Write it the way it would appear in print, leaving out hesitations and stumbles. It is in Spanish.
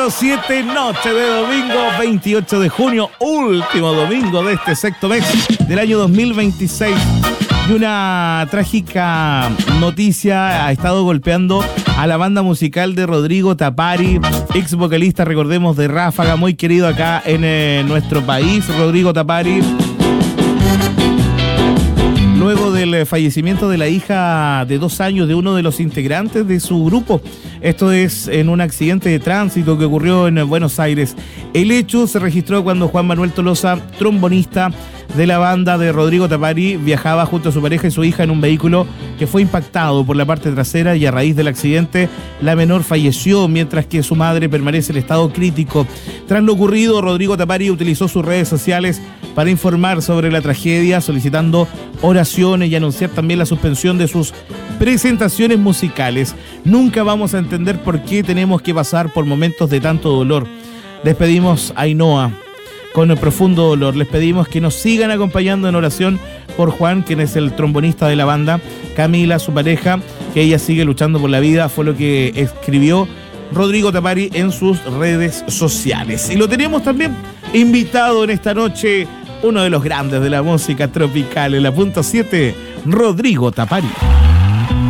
100.7, noche de domingo 28 de junio, último domingo de este sexto mes del año 2026. Y una trágica noticia ha estado golpeando a la banda musical de Rodrigo Tapari, ex vocalista, recordemos, de Ráfaga, muy querido acá en nuestro país. Rodrigo Tapari, luego del fallecimiento de la hija de 2 años de uno de los integrantes de su grupo. Esto es en un accidente de tránsito que ocurrió en Buenos Aires. El hecho se registró cuando Juan Manuel Tolosa, trombonista de la banda de Rodrigo Tapari, viajaba junto a su pareja y su hija en un vehículo que fue impactado por la parte trasera, y a raíz del accidente la menor falleció, mientras que su madre permanece en estado crítico. Tras lo ocurrido, Rodrigo Tapari utilizó sus redes sociales para informar sobre la tragedia, solicitando oraciones y anunciar también la suspensión de sus presentaciones musicales. Nunca vamos a entender por qué tenemos que pasar por momentos de tanto dolor. Despedimos a Ainhoa con el profundo dolor. Les pedimos que nos sigan acompañando en oración por Juan, quien es el trombonista de la banda, Camila, su pareja, que ella sigue luchando por la vida, fue lo que escribió Rodrigo Tapari en sus redes sociales. Y lo teníamos también invitado en esta noche, uno de los grandes de la música tropical, en la punto 7, Rodrigo Tapari.